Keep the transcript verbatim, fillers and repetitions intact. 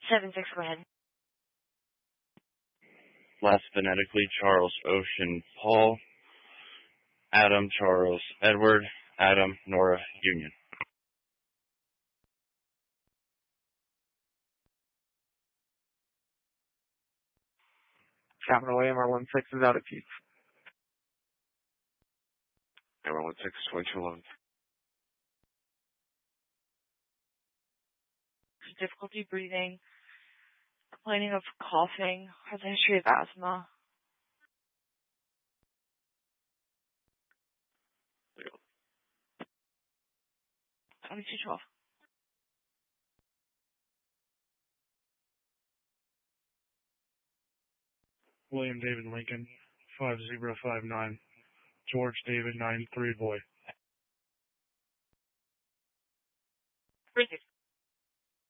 seven six, go ahead. Last phonetically, Charles Ocean Paul, Adam Charles Edward, Adam Nora Union. Capital A M R one six is out at Peach. A M R one six, twenty-two eleven. Difficulty breathing, complaining of coughing, has a history of asthma. twenty-two twelve. William David Lincoln, five zero five nine. George David nine three boy. three six.